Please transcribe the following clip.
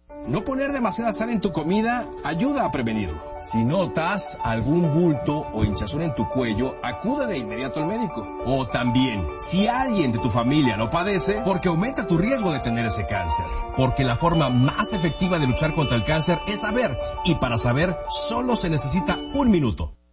No poner demasiada sal en tu comida ayuda a prevenirlo. Si notas algún bulto o hinchazón en tu cuello, acude de inmediato al médico. O también, si alguien de tu familia lo padece, porque aumenta tu riesgo de tener ese cáncer. Porque la forma más efectiva de luchar contra el cáncer es saber. Y para saber, solo se necesita 1 minuto.